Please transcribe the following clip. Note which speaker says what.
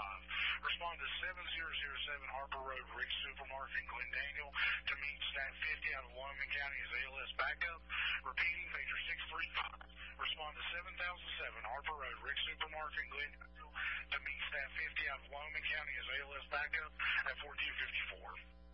Speaker 1: Respond to 7007 Harper Road, Rick's Supermarket in Glen Daniel to meet staff 50 out of Wyoming County as ALS backup. Repeating, pager 635. Respond to 7007 Harper Road, Rick's Supermarket in Glen Daniel to meet staff 50 out of Wyoming County as ALS backup at 1454.